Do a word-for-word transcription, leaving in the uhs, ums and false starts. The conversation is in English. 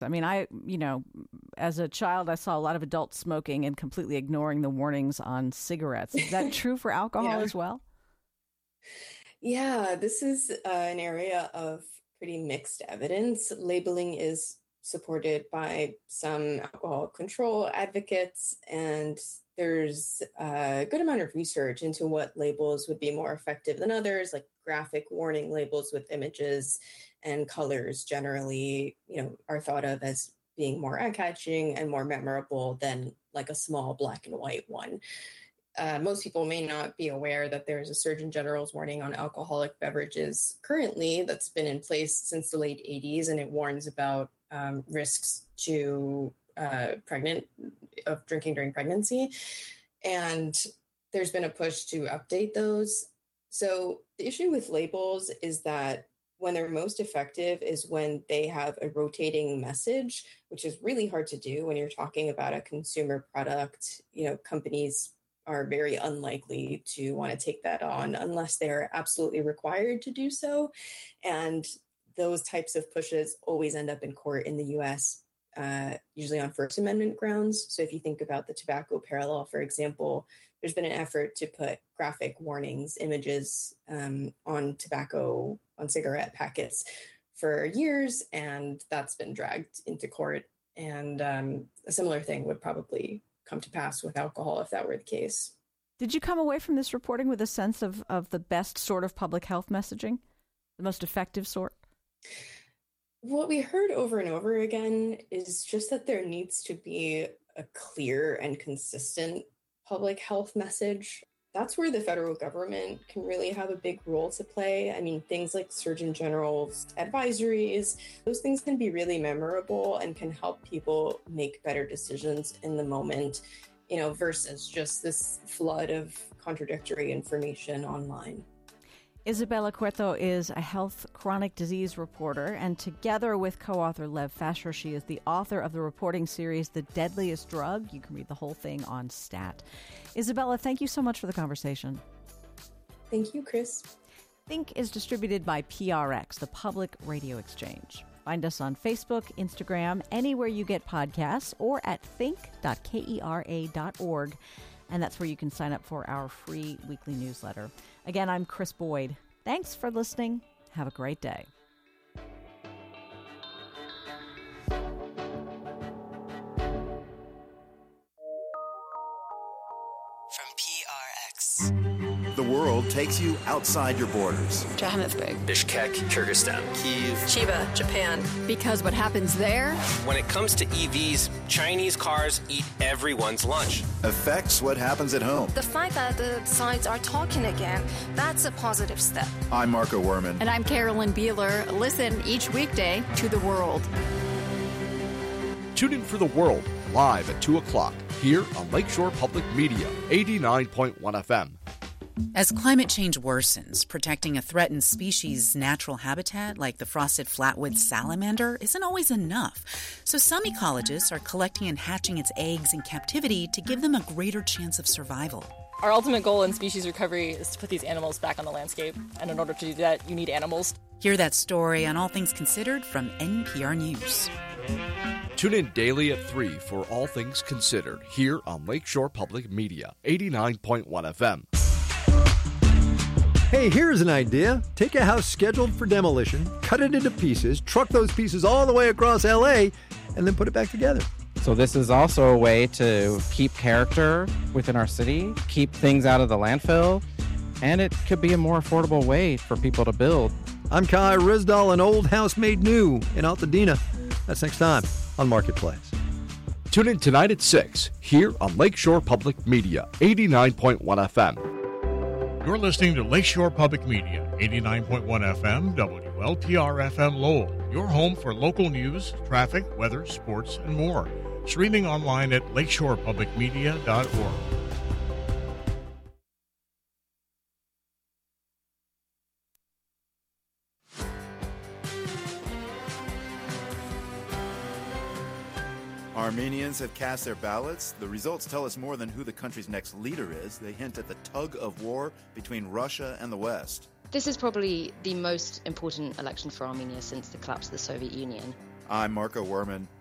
I mean, I, you know, as a child, I saw a lot of adults smoking and completely ignoring the warnings on cigarettes. Is that true for alcohol Yeah. as well? Yeah, this is uh, an area of pretty mixed evidence. Labeling is supported by some alcohol control advocates, and there's a good amount of research into what labels would be more effective than others, like graphic warning labels with images and colors generally, you know, are thought of as being more eye-catching and more memorable than like a small black and white one. Uh, most people may not be aware that there's a Surgeon General's warning on alcoholic beverages currently that's been in place since the late eighties, and it warns about um, risks to uh, pregnant of drinking during pregnancy. And there's been a push to update those. So the issue with labels is that when they're most effective is when they have a rotating message, which is really hard to do when you're talking about a consumer product. You know, companies are very unlikely to want to take that on unless they're absolutely required to do so. And those types of pushes always end up in court in the U S, uh, usually on First Amendment grounds. So if you think about the tobacco parallel, for example, there's been an effort to put graphic warnings, images um, on tobacco, on cigarette packets for years, and that's been dragged into court. And um, a similar thing would probably come to pass with alcohol if that were the case. Did you come away from this reporting with a sense of, of the best sort of public health messaging, the most effective sort? What we heard over and over again is just that there needs to be a clear and consistent public health message. That's where the federal government can really have a big role to play. I mean, things like Surgeon General's advisories, those things can be really memorable and can help people make better decisions in the moment, you know, versus just this flood of contradictory information online. Isabella Cueto is a health chronic disease reporter, and together with co-author Lev Fasher, she is the author of the reporting series, The Deadliest Drug. You can read the whole thing on Stat. Isabella, thank you so much for the conversation. Thank you, Chris. Think is distributed by P R X, the Public Radio Exchange. Find us on Facebook, Instagram, anywhere you get podcasts, or at think dot kera dot org. And that's where you can sign up for our free weekly newsletter. Again, I'm Chris Boyd. Thanks for listening. Have a great day. From P R X. The world takes you outside your borders. Johannesburg, Bishkek, Kyrgyzstan, Kyiv, Chiba, Japan. Because what happens there? When it comes to E Vs, Chinese cars eat everyone's lunch. Affects what happens at home. The fact that the sides are talking again, that's a positive step. I'm Marco Werman. And I'm Carolyn Beeler. Listen each weekday to The World. Tune in for The World, live at two o'clock, here on Lakeshore Public Media, eighty-nine point one F M. As climate change worsens, protecting a threatened species' natural habitat like the frosted flatwood salamander isn't always enough. So some ecologists are collecting and hatching its eggs in captivity to give them a greater chance of survival. Our ultimate goal in species recovery is to put these animals back on the landscape. And in order to do that, you need animals. Hear that story on All Things Considered from N P R News. Tune in daily at three for All Things Considered, here on Lakeshore Public Media, eighty-nine point one F M. Hey, here's an idea. Take a house scheduled for demolition, cut it into pieces, truck those pieces all the way across L A, and then put it back together. So this is also a way to keep character within our city, keep things out of the landfill, and it could be a more affordable way for people to build. I'm Kai Rizdal, an old house made new in Altadena. That's next time on Marketplace. Tune in tonight at six, here on Lakeshore Public Media, eighty-nine point one F M. You're listening to Lakeshore Public Media, eighty-nine point one F M, W L P R F M Lowell, your home for local news, traffic, weather, sports, and more. Streaming online at lakeshore public media dot org. Armenians have cast their ballots. The results tell us more than who the country's next leader is. They hint at the tug of war between Russia and the West. This is probably the most important election for Armenia since the collapse of the Soviet Union. I'm Marco Werman.